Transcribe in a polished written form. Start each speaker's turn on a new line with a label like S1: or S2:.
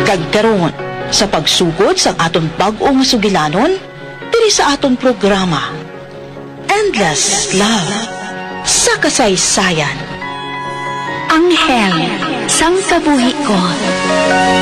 S1: Kagkaroon sa pagsugod sa aton bag-ong sugilanon diri sa aton programa Endless Love sa kasaysayan.
S2: Anghel sang kabuhi ko.